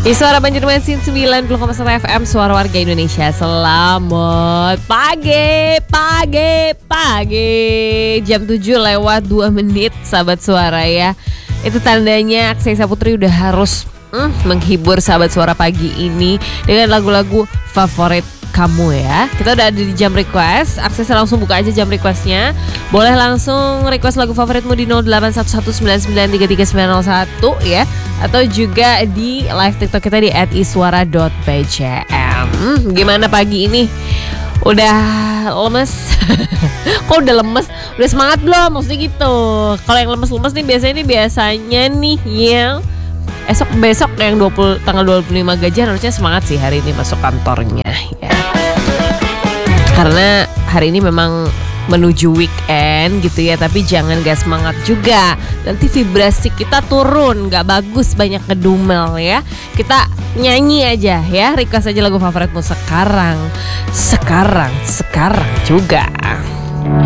Di Suara Banjarmasin 90,1 FM, Suara Warga Indonesia. Selamat pagi. Jam 7 lewat 2 menit, sahabat suara ya. Itu tandanya Aksesa Putri udah harus menghibur sahabat suara pagi ini dengan lagu-lagu favorit kamu ya. Kita udah ada di jam request. Aksesa langsung buka aja jam requestnya. Boleh langsung request lagu favoritmu di 0811993391 ya. Atau juga di live TikTok kita di @iswara.bcm. Gimana pagi ini? Udah lemes? Kok udah lemes? Udah semangat belum? Maksudnya gitu. Kalau yang lemes-lemes nih biasanya nih yang besok yang tanggal 25 Gajian harusnya semangat sih hari ini masuk kantornya ya. Karena hari ini memang menuju weekend gitu ya, tapi jangan gak semangat juga. Nanti vibrasi kita turun, gak bagus, banyak ngedumel ya. Kita nyanyi aja ya, request aja lagu favoritmu sekarang juga.